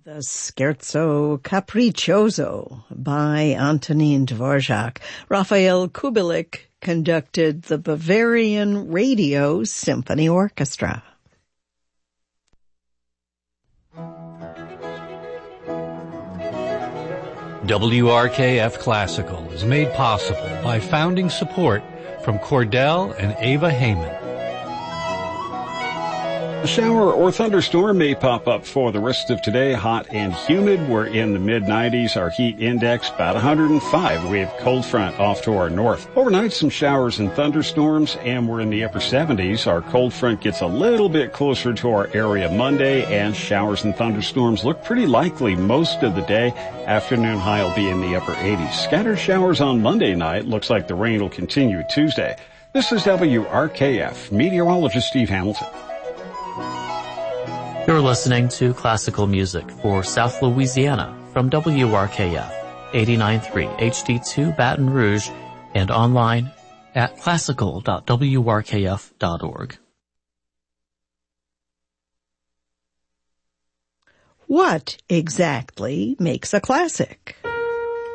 The Scherzo Capriccioso by Antonin Dvorak. Raphael Kubelik conducted the Bavarian Radio Symphony Orchestra. WRKF Classical is made possible by founding support from Cordell and Ava Heyman. A shower or thunderstorm may pop up for the rest of today. Hot and humid. We're in the mid-90s. Our heat index about 105. We have cold front off to our north. Overnight, some showers and thunderstorms, and we're in the upper 70s. Our cold front gets a little bit closer to our area Monday, and showers and thunderstorms look pretty likely most of the day. Afternoon high will be in the upper 80s. Scattered showers on Monday night. Looks like the rain will continue Tuesday. This is WRKF. Meteorologist Steve Hamilton. You're listening to classical music for South Louisiana from WRKF 89.3 HD2 Baton Rouge and online at classical.wrkf.org. What exactly makes a classic?